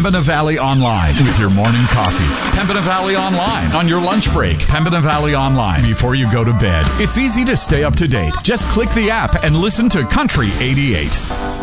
Pembina Valley Online with your morning coffee. Pembina Valley Online on your lunch break. Pembina Valley Online before you go to bed. It's easy to stay up to date. Just click the app and listen to Country 88.